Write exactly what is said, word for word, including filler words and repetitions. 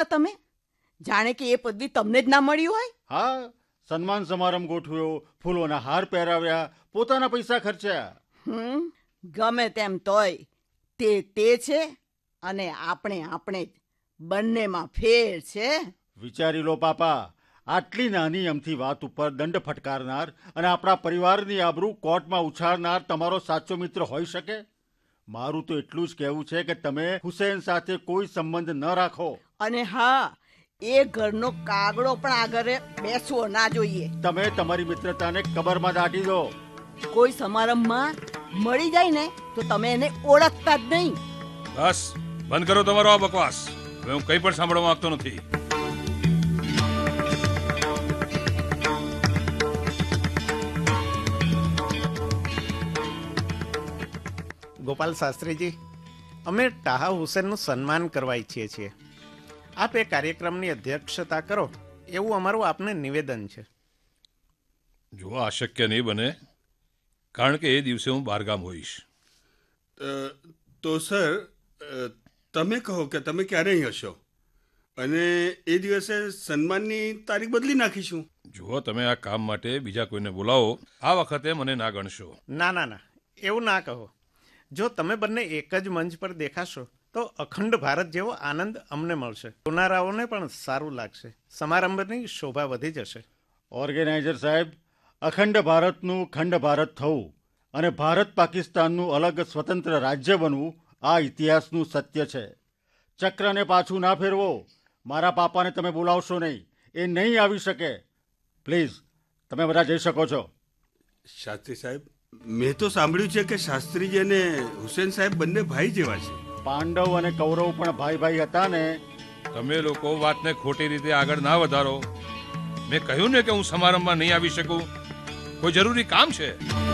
તમે? જાણે કે એ પદવી તમને જ ના મળી હોય. હા, સન્માન સમારંભ ગોઠવ્યો, ફૂલોના હાર પહેરાવ્યા, પોતાના પૈસા ખર્ચ્યા. હમ ગમે તેમ તોય તે તે છે અને આપણે આપણે જ. બંનેમાં ફેર છે. વિચારી લો પાપા, આટલી નાની અમથી વાત ઉપર દંડ ફટકારનાર અને આપણા પરિવારની આબરૂ કોર્ટમાં ઉછાળનાર તમારો સાચો મિત્ર હોઈ શકે? મારું તો એટલું જ કહેવું છે કે તમે હુસેન સાથે કોઈ સંબંધ ન રાખો. અને હા, એ ઘરનો કાગડો પણ આગળ બેસવો ના જોઈએ. તમે તમારી મિત્રતાને કબરમાં દાટી દો. કોઈ સમારંભમાં મળી જાય ને તો તમે એને ઓળખતા જ નહીં. બસ બંધ કરો તમારો આ બકવાસ. હવે હું કંઈ પણ સાંભળવા માંગતો નથી. ગોપાલ શાસ્ત્રીજી, અમે ટાહા હુસેનનું સન્માન કરવા ઈચ્છીએ છીએ. આપ એ કાર્યક્રમની અધ્યક્ષતા કરો એવું અમારું આપને નિવેદન છે. જો આ શક્ય નહીં બને, કારણ કે એ દિવસે હું બહારગામ હોઈશ. તો સર, તમે કહો કે તમે ક્યારે અહીં હશો અને એ દિવસે સન્માનની તારીખ બદલી નાખીશું. જુઓ, તમે આ કામ માટે બીજા કોઈને બોલાવો, આ વખતે મને ના ગણશો. ના ના ના, એવું ના કહો. જો તમે બંને એક જ મંચ પર દેખાશો તો અખંડ ભારત જેવો આનંદ અમને મળશે. જોનારાઓને પણ સારું લાગશે. સમારંભની શોભા વધી જશે. ઓર્ગેનાઇઝર સાહેબ, અખંડ ભારતનું ખંડ ભારત થવું અને ભારત પાકિસ્તાનનું અલગ સ્વતંત્ર રાજ્ય બનવું આ ઇતિહાસનું સત્ય છે. ચક્રને પાછું ના ફેરવો. મારા પાપાને તમે બોલાવશો નહીં, એ નહીં આવી શકે. પ્લીઝ, તમે બધા જઈ શકો છો. શાસ્ત્રી સાહેબ, મેં તો સાંભળ્યું છે કે શાસ્ત્રીજી અને હુસેન સાહેબ બંને ભાઈ જેવા છે. પાંડવ અને કૌરવ પણ ભાઈ ભાઈ હતા ને. તમે લોકો વાતને ખોટી રીતે આગળ ના વધારો. મેં કહ્યું ને કે હું સમારંભમાં નહીં આવી શકું. કોઈ જરૂરી કામ છે.